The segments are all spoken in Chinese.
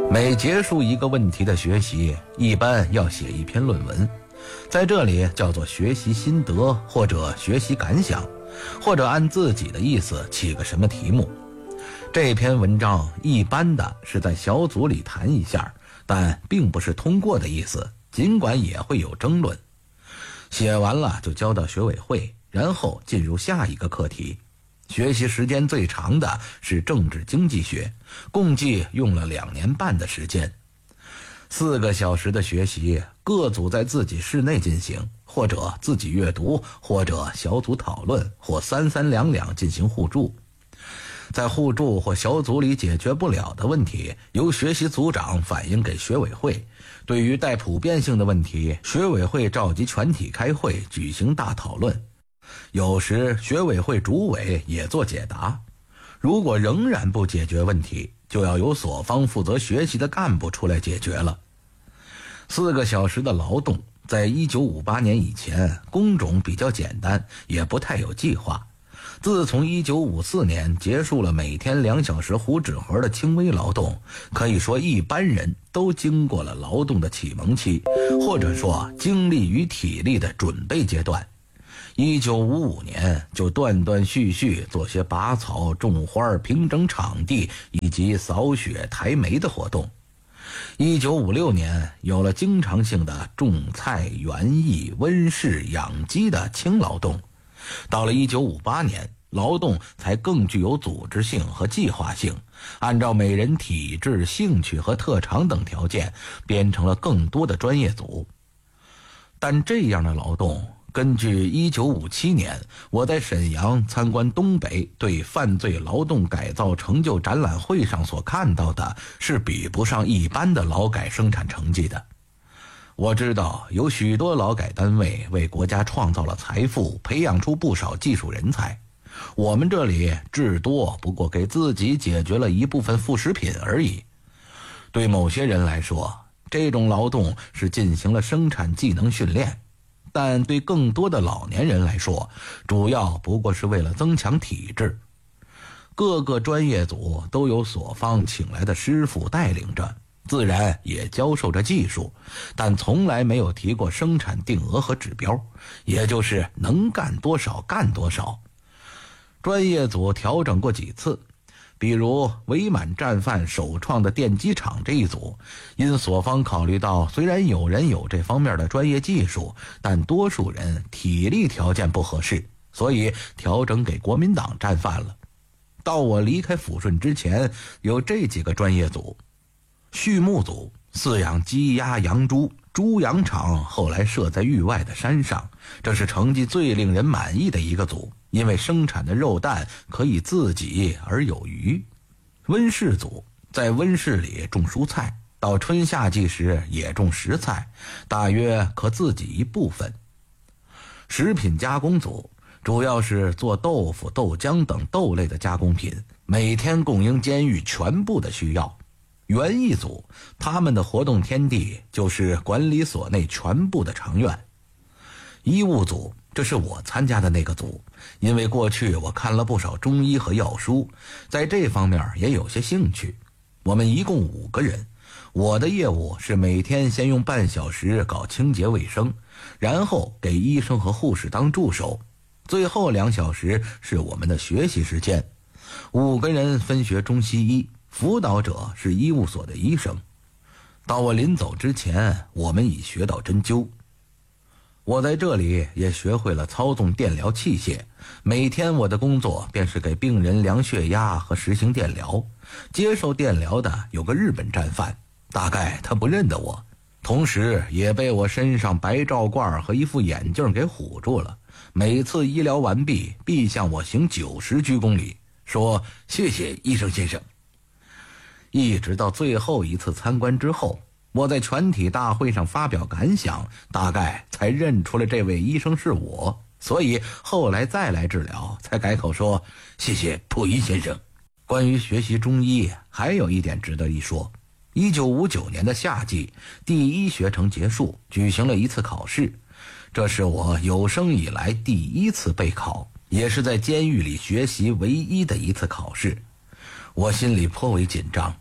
每结束一个问题的学习，一般要写一篇论文，在这里叫做学习心得或者学习感想，或者按自己的意思起个什么题目。这篇文章一般的是在小组里谈一下，但并不是通过的意思，尽管也会有争论。写完了就交到学委会，然后进入下一个课题。学习时间最长的是政治经济学，共计用了2年半的时间。4个小时的学习，各组在自己室内进行，或者自己阅读，或者小组讨论，或3、3、2、2进行互助。在互助或小组里解决不了的问题，由学习组长反映给学委会。对于带普遍性的问题，学委会召集全体开会举行大讨论。有时学委会主委也做解答。如果仍然不解决问题，就要由所方负责学习的干部出来解决了。4个小时的劳动，在1958年以前，工种比较简单，也不太有计划。自从1954年结束了每天2小时糊纸盒的轻微劳动，可以说一般人都经过了劳动的启蒙期，或者说精力与体力的准备阶段。1955年就断断续续做些拔草、种花、平整场地以及扫雪、抬煤的活动。1956年有了经常性的种菜、园艺、温室、养鸡的轻劳动。到了1958年，劳动才更具有组织性和计划性，按照每人体质、兴趣和特长等条件，编成了更多的专业组。但这样的劳动，根据1957年我在沈阳参观东北对犯罪劳动改造成就展览会上所看到的，是比不上一般的劳改生产成绩的。我知道有许多劳改单位为国家创造了财富，培养出不少技术人才。我们这里至多不过给自己解决了一部分副食品而已。对某些人来说，这种劳动是进行了生产技能训练，但对更多的老年人来说，主要不过是为了增强体质。各个专业组都有所方请来的师傅带领着，自然也教授着技术，但从来没有提过生产定额和指标，也就是能干多少干多少。专业组调整过几次，比如伪满战犯首创的电机厂这一组，因所方考虑到虽然有人有这方面的专业技术，但多数人体力条件不合适，所以调整给国民党战犯了。到我离开抚顺之前，有这几个专业组：畜牧组饲养鸡鸭羊猪，猪羊场后来设在域外的山上，这是成绩最令人满意的一个组，因为生产的肉蛋可以自给而有余。温室组在温室里种蔬菜，到春夏季时也种食材，大约可自给一部分。食品加工组主要是做豆腐、豆浆等豆类的加工品，每天供应监狱全部的需要。园艺组他们的活动天地就是管理所内全部的长院。医务组，这是我参加的那个组，因为过去我看了不少中医和药书，在这方面也有些兴趣。我们一共5个人，我的业务是每天先用半小时搞清洁卫生，然后给医生和护士当助手，最后2小时是我们的学习时间。5个人分学中西医，辅导者是医务所的医生。到我临走之前，我们已学到针灸。我在这里也学会了操纵电疗器械，每天我的工作便是给病人量血压和实行电疗。接受电疗的有个日本战犯，大概他不认得我，同时也被我身上白罩罐和一副眼镜给唬住了。每次医疗完毕，必向我行90鞠躬礼，说谢谢医生先生。一直到最后一次参观之后，我在全体大会上发表感想，大概才认出了这位医生是我，所以后来再来治疗才改口说谢谢溥仪先生。关于学习中医，还有一点值得一说。1959年的夏季，第1学程结束，举行了一次考试，这是我有生以来第1次备考，也是在监狱里学习唯一的一次考试。我心里颇为紧张。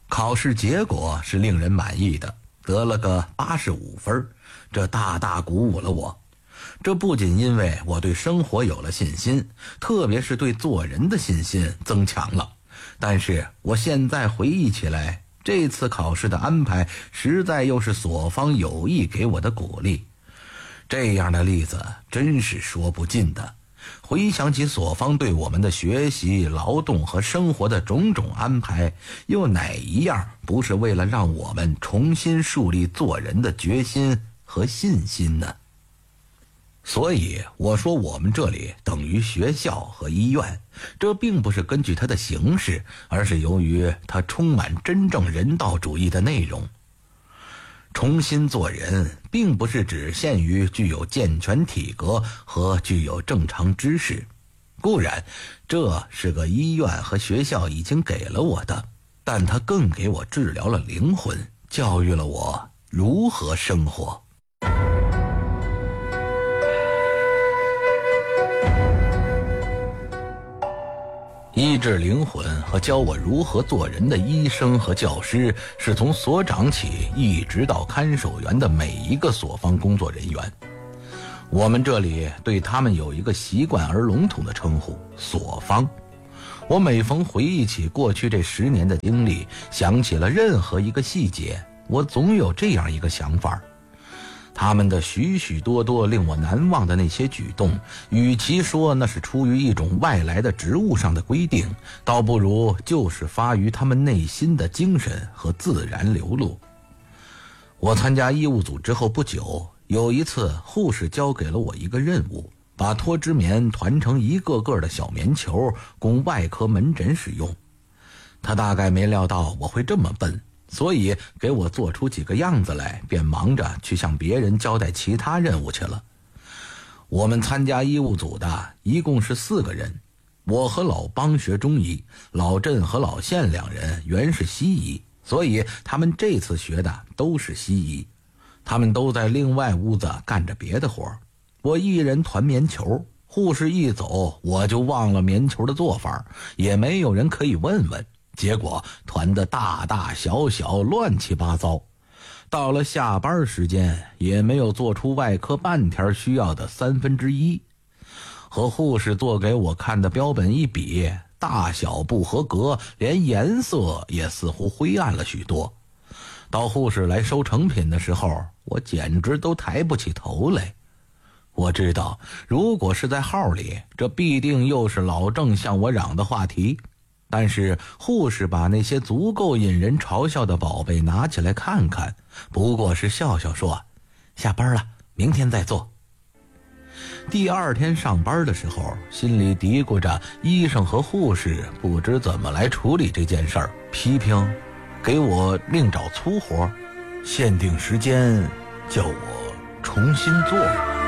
考试结果是令人满意的，得了个85分，这大大鼓舞了我。这不仅因为我对生活有了信心，特别是对做人的信心增强了。但是我现在回忆起来，这次考试的安排实在又是所方有意给我的鼓励。这样的例子真是说不尽的。回想起所方对我们的学习、劳动和生活的种种安排，又哪一样不是为了让我们重新树立做人的决心和信心呢？所以我说我们这里等于学校和医院，这并不是根据它的形式，而是由于它充满真正人道主义的内容。重新做人并不是只限于具有健全体格和具有正常知识，固然这是个医院和学校已经给了我的，但它更给我治疗了灵魂，教育了我如何生活。医治灵魂和教我如何做人的医生和教师，是从所长起一直到看守员的每一个所方工作人员。我们这里对他们有一个习惯而笼统的称呼，所方。我每逢回忆起过去这10年的经历，想起了任何一个细节，我总有这样一个想法：他们的许许多多令我难忘的那些举动，与其说那是出于一种外来的职务上的规定，倒不如就是发于他们内心的精神和自然流露。我参加医务组之后不久，有一次护士交给了我一个任务，把脱脂棉团成一个个的小棉球，供外科门诊使用。他大概没料到我会这么笨，所以给我做出几个样子来，便忙着去向别人交代其他任务去了。我们参加医务组的一共是4个人，我和老邦学中医，老郑和老宪2人原是西医，所以他们这次学的都是西医。他们都在另外屋子干着别的活，我一人团棉球，护士一走我就忘了棉球的做法，也没有人可以问问，结果团得大大小小乱七八糟。到了下班时间，也没有做出外科半天需要的1/3。和护士做给我看的标本一比，大小不合格，连颜色也似乎灰暗了许多。到护士来收成品的时候，我简直都抬不起头来。我知道，如果是在号里，这必定又是老郑向我嚷的话题。但是护士把那些足够引人嘲笑的宝贝拿起来看看，不过是笑笑说：“下班了，明天再做。”第2天上班的时候，心里嘀咕着医生和护士不知怎么来处理这件事儿，批评给我另找粗活，限定时间叫我重新做。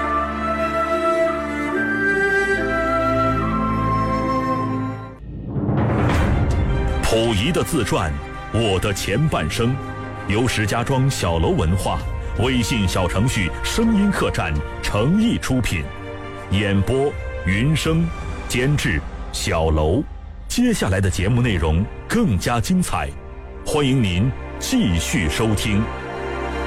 溥仪的自传《我的前半生》，由石家庄小楼文化微信小程序声音客栈诚意出品，演播云生，监制小楼。接下来的节目内容更加精彩，欢迎您继续收听。